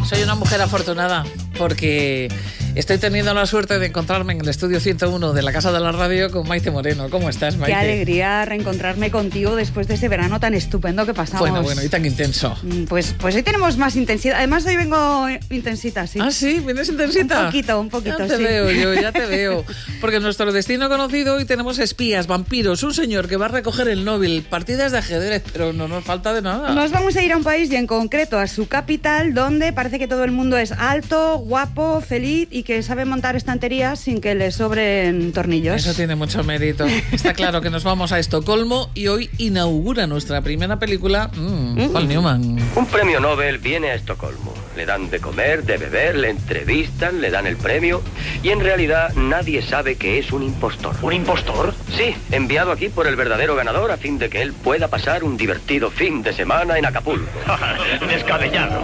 Soy una mujer afortunada porque estoy teniendo la suerte de encontrarme en el estudio 101 de la Casa de la Radio con Maite Moreno. ¿Cómo estás, Maite? Qué alegría reencontrarme contigo después de ese verano tan estupendo que pasamos. Bueno, y tan intenso. Pues hoy tenemos más intensidad. Además, hoy vengo intensita, sí. ¿Ah, sí? ¿Vienes intensita? Un poquito, ya te sí. veo yo, ya te veo. Porque en nuestro destino conocido hoy tenemos espías, vampiros, un señor que va a recoger el Nobel, partidas de ajedrez, pero no nos falta de nada. Nos vamos a ir a un país y en concreto a su capital, donde parece que todo el mundo es alto, guapo, feliz y que sabe montar estanterías sin que le sobren tornillos. Eso tiene mucho mérito. Está claro que nos vamos a Estocolmo y hoy inaugura nuestra primera película, Paul Newman. Un premio Nobel viene a Estocolmo. Le dan de comer, de beber, le entrevistan, le dan el premio y en realidad nadie sabe que es un impostor. ¿Un impostor? Sí, enviado aquí por el verdadero ganador a fin de que él pueda pasar un divertido fin de semana en Acapulco. Descabellado.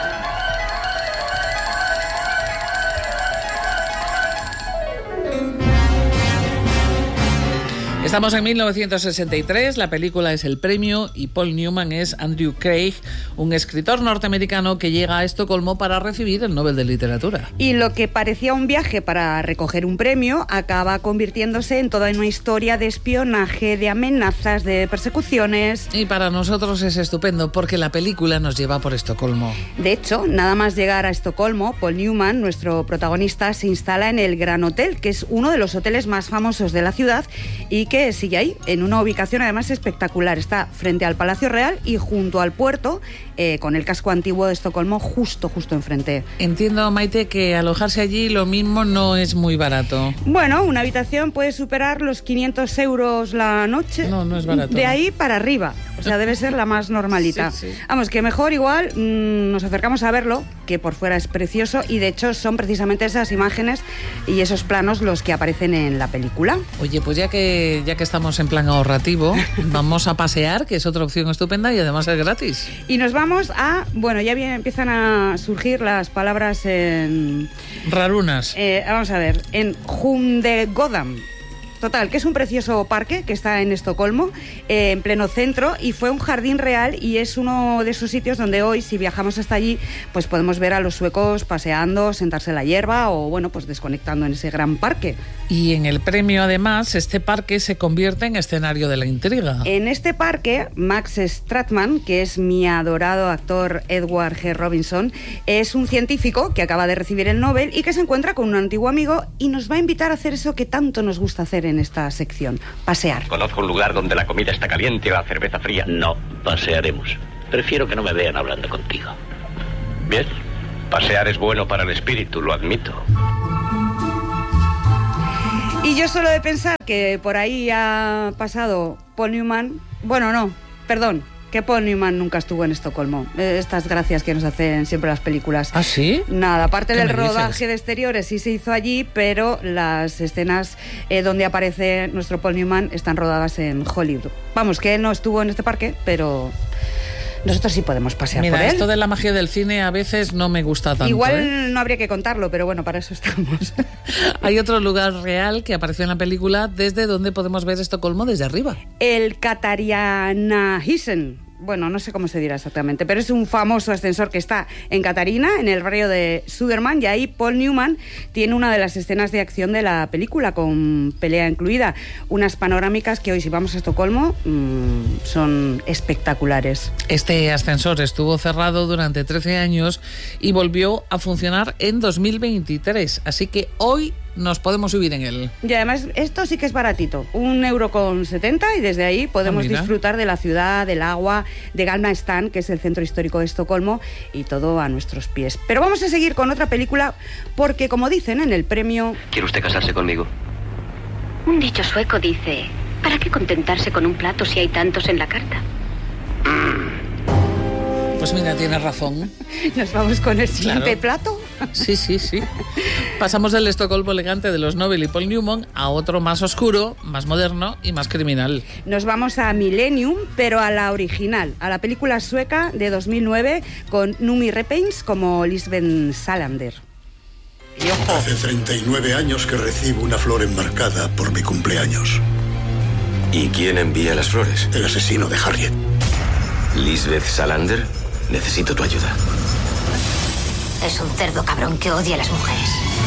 Estamos en 1963, la película es El Premio y Paul Newman es Andrew Craig, un escritor norteamericano que llega a Estocolmo para recibir el Nobel de Literatura. Y lo que parecía un viaje para recoger un premio acaba convirtiéndose en toda una historia de espionaje, de amenazas, de persecuciones. Y para nosotros es estupendo porque la película nos lleva por Estocolmo. De hecho, nada más llegar a Estocolmo, Paul Newman, nuestro protagonista, se instala en el Gran Hotel, que es uno de los hoteles más famosos de la ciudad y que sigue ahí, en una ubicación además espectacular. Está frente al Palacio Real y junto al puerto, con el casco antiguo de Estocolmo justo enfrente. Entiendo, Maite, que alojarse allí lo mismo no es muy barato. Bueno, una habitación puede superar los 500 euros la noche. No es barato. De ahí para arriba. O sea, debe ser la más normalita. Sí. Vamos, que mejor igual nos acercamos a verlo, que por fuera es precioso y de hecho son precisamente esas imágenes y esos planos los que aparecen en la película. Oye, pues ya que estamos en plan ahorrativo, vamos a pasear, que es otra opción estupenda y además es gratis. Y nos vamos a... Bueno, ya empiezan a surgir las palabras en... Rarunas. Vamos a ver, en Humdegodam. Total, que es un precioso parque que está en Estocolmo, en pleno centro, y fue un jardín real y es uno de esos sitios donde hoy, si viajamos hasta allí, pues podemos ver a los suecos paseando, sentarse en la hierba o, bueno, pues desconectando en ese gran parque. Y en el premio, además, este parque se convierte en escenario de la intriga. En este parque, Max Stratman, que es mi adorado actor Edward G. Robinson, es un científico que acaba de recibir el Nobel y que se encuentra con un antiguo amigo y nos va a invitar a hacer eso que tanto nos gusta hacer en esta sección, pasear. ¿Conozco un lugar donde la comida está caliente o la cerveza fría? No, pasearemos. Prefiero que no me vean hablando contigo. Bien, pasear es bueno para el espíritu, lo admito. Y yo solo de pensar que por ahí ha pasado Paul Newman... Bueno, no, perdón, que Paul Newman nunca estuvo en Estocolmo. Estas gracias que nos hacen siempre las películas. ¿Ah, sí? Nada, aparte del ¿Qué me rodaje dices? de exteriores sí se hizo allí, pero las escenas donde aparece nuestro Paul Newman están rodadas en Hollywood. Vamos, que él no estuvo en este parque, pero... nosotros sí podemos pasear por Mira, él. esto de la magia del cine a veces no me gusta tanto. Igual no habría que contarlo, pero bueno, para eso estamos. Hay otro lugar real que apareció en la película desde donde podemos ver Estocolmo desde arriba. El Catarianahissen. Bueno, no sé cómo se dirá exactamente, pero es un famoso ascensor que está en Catarina, en el barrio de Södermalm, y ahí Paul Newman tiene una de las escenas de acción de la película, con pelea incluida. Unas panorámicas que hoy, si vamos a Estocolmo, son espectaculares. Este ascensor estuvo cerrado durante 13 años y volvió a funcionar en 2023, así que hoy nos podemos subir en él. Y además, esto sí que es baratito, 1,70 € y desde ahí podemos disfrutar de la ciudad, del agua, de Gamla Stan, que es el centro histórico de Estocolmo, y todo a nuestros pies. Pero vamos a seguir con otra película, porque como dicen en el premio... ¿Quiere usted casarse conmigo? Un dicho sueco dice: ¿para qué contentarse con un plato si hay tantos en la carta? Pues mira, tiene razón. Nos vamos con el siguiente Claro. plato. Sí. Pasamos del Estocolmo elegante de los Nobel y Paul Newman a otro más oscuro, más moderno y más criminal. Nos vamos a Millennium, pero a la original, a la película sueca de 2009 con Noomi Rapace como Lisbeth Salander. Y ojo, Hace 39 años que recibo una flor enmarcada por mi cumpleaños. ¿Y quién envía las flores? El asesino de Harriet. ¿Lisbeth Salander? Necesito tu ayuda. Es un cerdo cabrón que odia a las mujeres.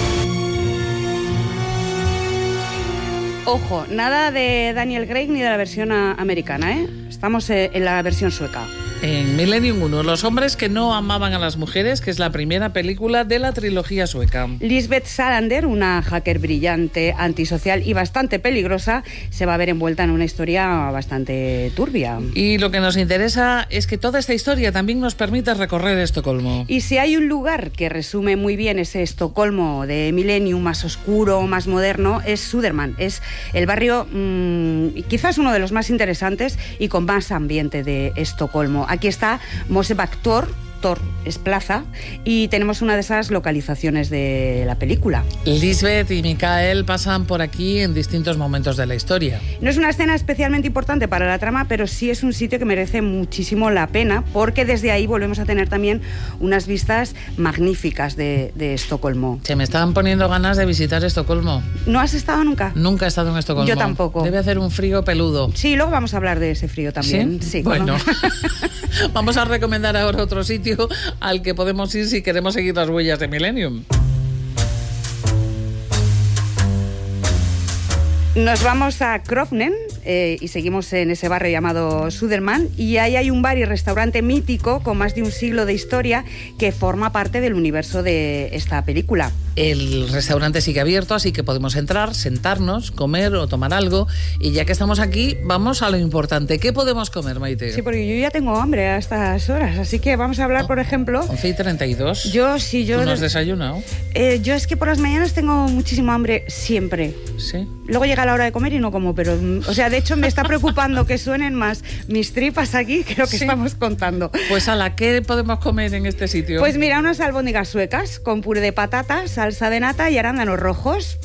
Ojo, nada de Daniel Craig ni de la versión americana, ¿eh? Estamos en la versión sueca. En Millennium 1, Los hombres que no amaban a las mujeres, que es la primera película de la trilogía sueca. Lisbeth Salander, una hacker brillante, antisocial y bastante peligrosa, se va a ver envuelta en una historia bastante turbia. Y lo que nos interesa es que toda esta historia también nos permite recorrer Estocolmo. Y si hay un lugar que resume muy bien ese Estocolmo de Millennium, más oscuro, más moderno, es Södermalm. Es el barrio quizás uno de los más interesantes y con más ambiente de Estocolmo. Aquí está Mosebacke Tor es plaza, y tenemos una de esas localizaciones de la película. Lisbeth y Mikael pasan por aquí en distintos momentos de la historia. No es una escena especialmente importante para la trama, pero sí es un sitio que merece muchísimo la pena, porque desde ahí volvemos a tener también unas vistas magníficas de Estocolmo. Se me estaban poniendo ganas de visitar Estocolmo. ¿No has estado nunca? Nunca he estado en Estocolmo. Yo tampoco. Debe hacer un frío peludo. Sí, luego vamos a hablar de ese frío también. Sí, sí, bueno. Vamos a recomendar ahora otro sitio al que podemos ir si queremos seguir las huellas de Millennium. Nos vamos a Krofnen y seguimos en ese barrio llamado Södermalm, y ahí hay un bar y restaurante mítico con más de un siglo de historia que forma parte del universo de esta película. El restaurante sigue abierto, así que podemos entrar, sentarnos, comer o tomar algo, y ya que estamos aquí, vamos a lo importante. ¿Qué podemos comer, Maite? Sí, porque yo ya tengo hambre a estas horas, así que vamos a hablar, por ejemplo... 11:32. Yo ¿Tú no has desayunado? Yo es que por las mañanas tengo muchísimo hambre, siempre. Sí. Luego llega la hora de comer y no como, pero... O sea, de hecho me está preocupando que suenen más mis tripas aquí que lo que estamos contando. Pues ala, ¿qué podemos comer en este sitio? Pues mira, unas albóndigas suecas con puré de patatas, salsa de nata y arándanos rojos.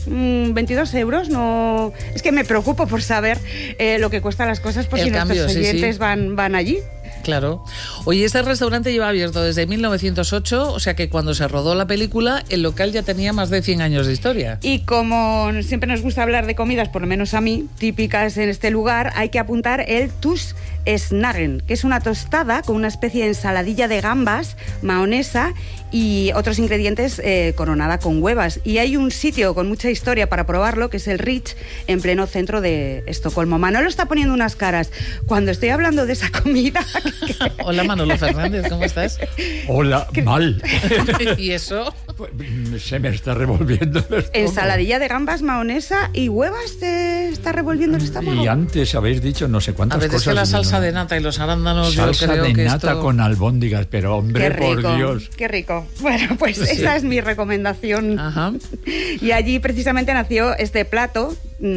22 euros, no... Es que me preocupo por saber lo que cuestan las cosas, por si nuestros oyentes van allí. Claro. Oye, este restaurante lleva abierto desde 1908, o sea que cuando se rodó la película, el local ya tenía más de 100 años de historia. Y como siempre nos gusta hablar de comidas, por lo menos a mí, típicas en este lugar, hay que apuntar el Tus Snagen, que es una tostada con una especie de ensaladilla de gambas, mahonesa y otros ingredientes coronada con huevas. Y hay un sitio con mucha historia para probarlo, que es el Rich, en pleno centro de Estocolmo. Manolo está poniendo unas caras cuando estoy hablando de esa comida. Hola, Manolo Fernández, ¿cómo estás? Hola, mal. ¿Y eso? Pues, se me está revolviendo el estómago. Ensaladilla de gambas, mahonesa y huevas, te está revolviendo el estómago. Y antes habéis dicho no sé cuántas cosas. A ver, es que la salsa de nata y los arándanos, salsa yo creo de que nata esto... con albóndigas, pero hombre, qué rico, por Dios. Qué rico. Bueno, pues sí. Esa es mi recomendación. Ajá. Y allí precisamente nació este plato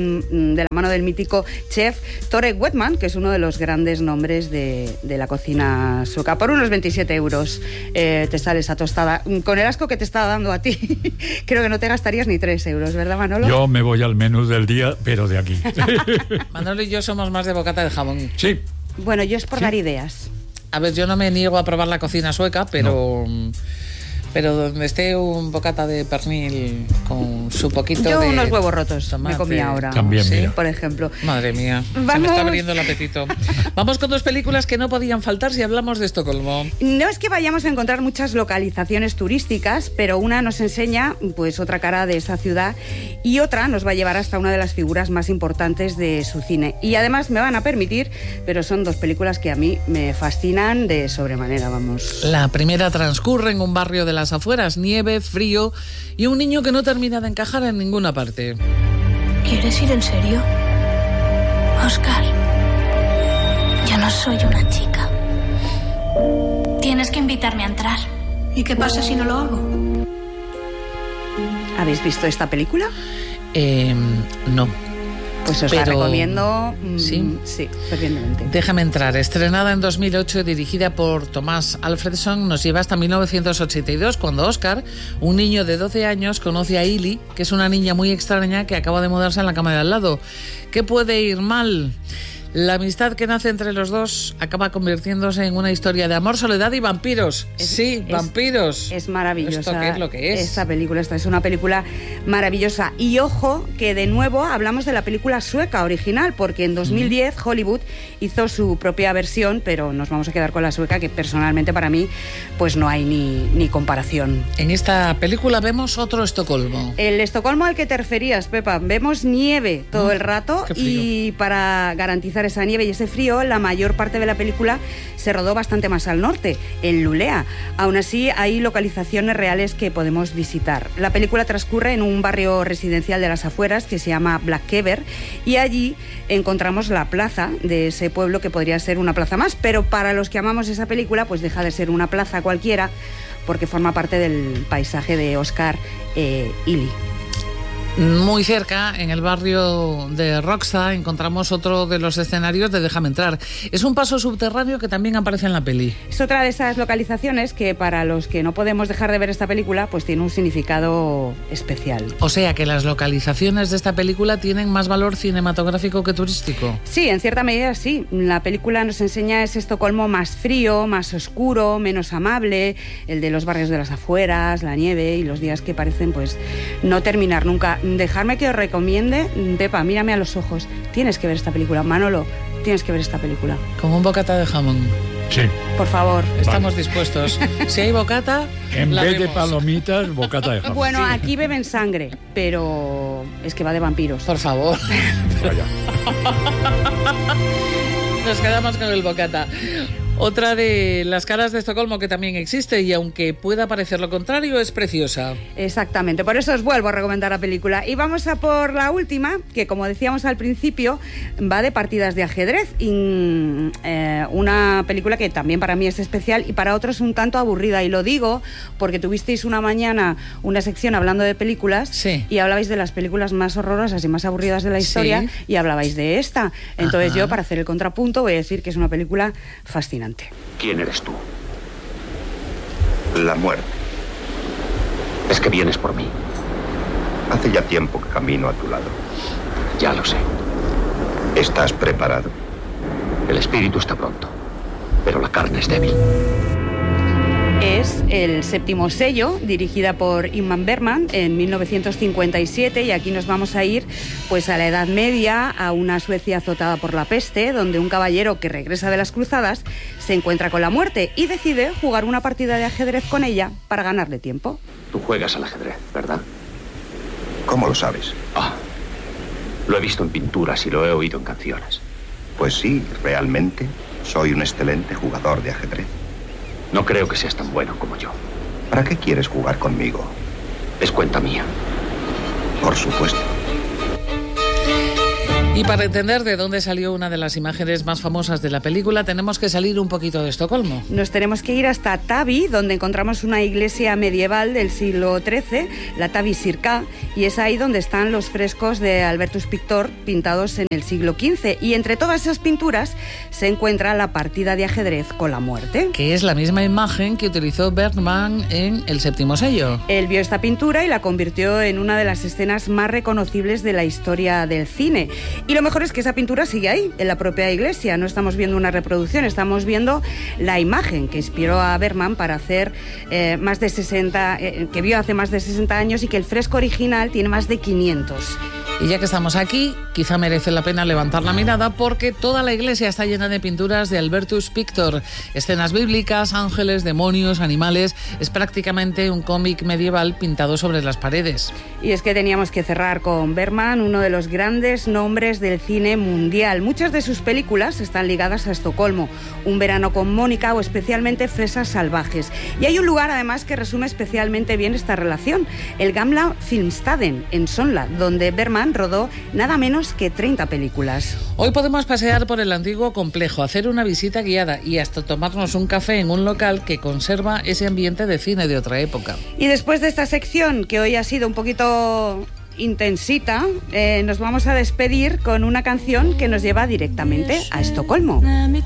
de la mano del mítico chef Tore Wetman, que es uno de los grandes nombres de la cocina sueca. Por unos 27 euros te sale esa tostada. Con el asco que te está dando a ti, creo que no te gastarías ni 3 euros, ¿verdad, Manolo? Yo me voy al menú del día, pero de aquí. Donald y yo somos más de bocata de jamón. Sí. Bueno, yo es por dar ideas. A ver, yo no me niego a probar la cocina sueca, pero... No. Pero donde esté un bocata de pernil con su poquito yo de... Yo unos huevos rotos tomate. me comí ahora. También, ¿sí? mira. Por ejemplo. Madre mía, Vamos... se me está abriendo el apetito. Vamos con dos películas que no podían faltar si hablamos de Estocolmo. No es que vayamos a encontrar muchas localizaciones turísticas, pero una nos enseña pues otra cara de esa ciudad y otra nos va a llevar hasta una de las figuras más importantes de su cine. Y además me van a permitir, pero son dos películas que a mí me fascinan de sobremanera, vamos. La primera transcurre en un barrio de las afueras, nieve, frío y un niño que no termina de encajar en ninguna parte. ¿Quieres ir en serio? Oscar, yo no soy una chica. Tienes que invitarme a entrar. ¿Y qué pasa si no lo hago? ¿Habéis visto esta película? No. Pues os la recomiendo. Sí, fervientemente. Déjame entrar. Estrenada en 2008, dirigida por Thomas Alfredson, nos lleva hasta 1982, cuando Oscar, un niño de 12 años, conoce a Ili, que es una niña muy extraña que acaba de mudarse en la cama de al lado. ¿Qué puede ir mal? La amistad que nace entre los dos acaba convirtiéndose en una historia de amor, soledad y vampiros. Vampiros. Es maravillosa. ¿Esto qué es lo que es? Esta es una película maravillosa. Y ojo, que de nuevo hablamos de la película sueca original, porque en 2010 Hollywood hizo su propia versión, pero nos vamos a quedar con la sueca, que personalmente para mí pues no hay ni comparación. En esta película vemos otro Estocolmo. El Estocolmo al que te referías, Pepa. Vemos nieve todo el rato y para garantizar esa nieve y ese frío, la mayor parte de la película se rodó bastante más al norte, en Luleå. Aún así, hay localizaciones reales que podemos visitar. La película transcurre en un barrio residencial de las afueras que se llama Blackever, y allí encontramos la plaza de ese pueblo, que podría ser una plaza más, pero para los que amamos esa película, pues deja de ser una plaza cualquiera, porque forma parte del paisaje de Oscar Ili. Muy cerca, en el barrio de Råcksta, encontramos otro de los escenarios de Déjame entrar. Es un paso subterráneo que también aparece en la peli. Es otra de esas localizaciones que, para los que no podemos dejar de ver esta película, pues tiene un significado especial. O sea que las localizaciones de esta película tienen más valor cinematográfico que turístico. Sí, en cierta medida sí. La película nos enseña ese Estocolmo más frío, más oscuro, menos amable, el de los barrios de las afueras, la nieve y los días que parecen pues no terminar nunca. Dejarme que os recomiende, Pepa, mírame a los ojos. Tienes que ver esta película. Manolo, tienes que ver esta película. Con un bocata de jamón. Sí. Por favor. Estamos dispuestos. Si hay bocata, en vez vemos. de palomitas, bocata de jamón. Bueno, aquí beben sangre, pero es que va de vampiros. Por favor. Vaya. Nos quedamos con el bocata. Otra de las caras de Estocolmo que también existe, y aunque pueda parecer lo contrario, es preciosa. Exactamente, por eso os vuelvo a recomendar la película. Y vamos a por la última, que como decíamos al principio, va de partidas de ajedrez. Una película que también para mí es especial y para otros un tanto aburrida. Y lo digo porque tuvisteis una mañana una sección hablando de películas, sí, y hablabais de las películas más horrorosas y más aburridas de la historia, sí, y hablabais de esta. Entonces yo, para hacer el contrapunto, voy a decir que es una película fascinante. ¿Quién eres tú? La muerte. Es que vienes por mí. Hace ya tiempo que camino a tu lado. Ya lo sé. ¿Estás preparado? El espíritu está pronto, pero la carne es débil. Es El séptimo sello, dirigida por Ingmar Bergman en 1957, y aquí nos vamos a ir pues a la Edad Media, a una Suecia azotada por la peste, donde un caballero que regresa de las cruzadas se encuentra con la muerte y decide jugar una partida de ajedrez con ella para ganarle tiempo. Tú juegas al ajedrez, ¿verdad? ¿Cómo lo sabes? Lo he visto en pinturas y lo he oído en canciones. Pues sí, realmente soy un excelente jugador de ajedrez. No creo que seas tan bueno como yo. ¿Para qué quieres jugar conmigo? Es cuenta mía. Por supuesto. Y para entender de dónde salió una de las imágenes más famosas de la película, tenemos que salir un poquito de Estocolmo. Nos tenemos que ir hasta Tavi, donde encontramos una iglesia medieval del siglo XIII, la Tavikirkja, y es ahí donde están los frescos de Albertus Pictor pintados en el siglo XV. Y entre todas esas pinturas se encuentra la partida de ajedrez con la muerte, que es la misma imagen que utilizó Bergman en El séptimo sello. Él vio esta pintura y la convirtió en una de las escenas más reconocibles de la historia del cine. Y lo mejor es que esa pintura sigue ahí, en la propia iglesia. No estamos viendo una reproducción, estamos viendo la imagen que inspiró a Bergman para hacer más de 60, que vio hace más de 60 años, y que el fresco original tiene más de 500. Y ya que estamos aquí, quizá merece la pena levantar la mirada, porque toda la iglesia está llena de pinturas de Albertus Pictor. Escenas bíblicas, ángeles, demonios, animales. Es prácticamente un cómic medieval pintado sobre las paredes. Y es que teníamos que cerrar con Bergman, uno de los grandes nombres del cine mundial. Muchas de sus películas están ligadas a Estocolmo, Un verano con Mónica o especialmente Fresas salvajes. Y hay un lugar además que resume especialmente bien esta relación, el Gamla Filmstaden en Sonla, donde Bergman rodó nada menos que 30 películas. Hoy podemos pasear por el antiguo complejo, hacer una visita guiada y hasta tomarnos un café en un local que conserva ese ambiente de cine de otra época. Y después de esta sección, que hoy ha sido un poquito intensita, nos vamos a despedir con una canción que nos lleva directamente a Estocolmo.